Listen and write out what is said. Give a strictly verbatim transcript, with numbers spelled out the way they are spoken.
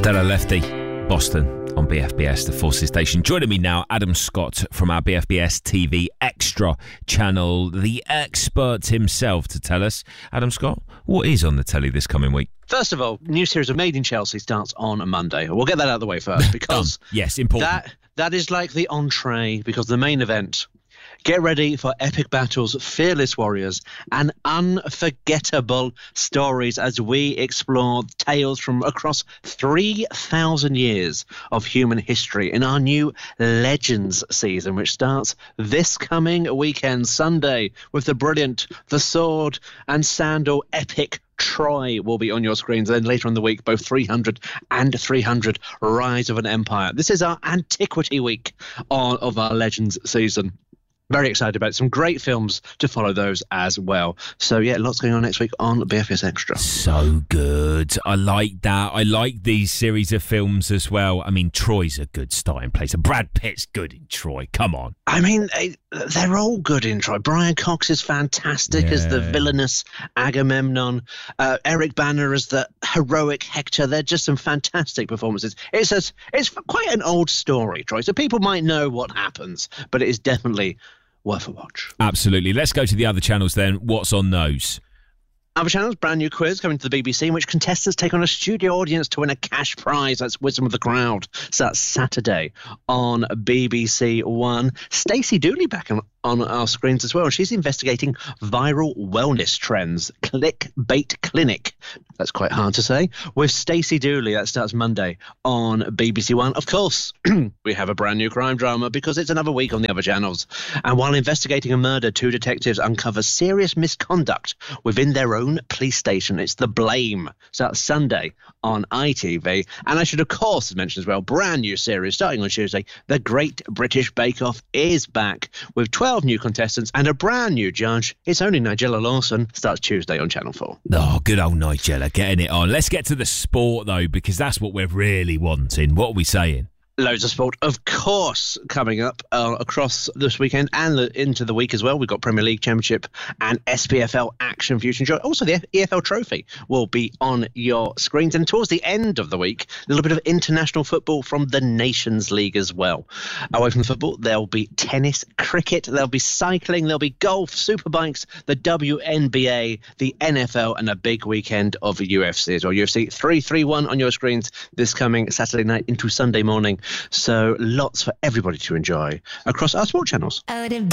Della Lefty, Boston on B F B S, the Forces Station. Joining me now, Adam Scott from our B F B S T V Extra channel, the expert himself, to tell us. Adam Scott, what is on the telly this coming week? First of all, new series of Made in Chelsea starts on a Monday. We'll get that out of the way first because yes, important. That that is like the entree, because the main event. Get ready for epic battles, fearless warriors, and unforgettable stories as we explore tales from across three thousand years of human history in our new Legends season, which starts this coming weekend, Sunday, with the brilliant The Sword and Sandal epic Troy will be on your screens. And then later in the week, both three hundred and three hundred Rise of an Empire. This is our Antiquity Week on, of our Legends season. Very excited about it. Some great films to follow those as well. So, yeah, lots going on next week on B F B S Extra. So good. I like that. I like these series of films as well. I mean, Troy's a good starting place. And Brad Pitt's good in Troy. Come on. I mean, they're all good in Troy. Brian Cox is fantastic yeah. as the villainous Agamemnon. Uh, Eric Banner as the heroic Hector. They're just some fantastic performances. It's a, it's quite an old story, Troy. So people might know what happens, but it is definitely worth a watch. Absolutely. Let's go to the other channels then. What's on those? Other channels, brand new quiz coming to the B B C in which contestants take on a studio audience to win a cash prize. That's Wisdom of the Crowd. So that's Saturday on B B C One. Stacey Dooley back on, on our screens as well. She's investigating viral wellness trends. Clickbait Clinic. That's quite hard to say. With Stacey Dooley, that starts Monday on B B C One. Of course, we have a brand new crime drama because it's another week on the other channels. And while investigating a murder, two detectives uncover serious misconduct within their own police station. It's The Blame. Starts Sunday on I T V. And I should, of course, mention as well, brand new series starting on Tuesday. The Great British Bake Off is back with twelve new contestants and a brand new judge. It's only Nigella Lawson. Starts Tuesday on Channel four. Oh, good old Nigella getting it on. Let's get to the sport, though, because that's what we're really wanting. What are we saying? Loads of sport, of course, coming up uh, across this weekend and the, into the week as well. We've got Premier League, Championship and S P F L action for you to enjoy. Also, the E F L Trophy will be on your screens. And towards the end of the week, a little bit of international football from the Nations League as well. Away from the football, there'll be tennis, cricket, there'll be cycling, there'll be golf, superbikes, the W N B A, the N F L, and a big weekend of U F C as well. U F C three thirty-one on your screens this coming Saturday night into Sunday morning. So lots for everybody to enjoy across our sport channels.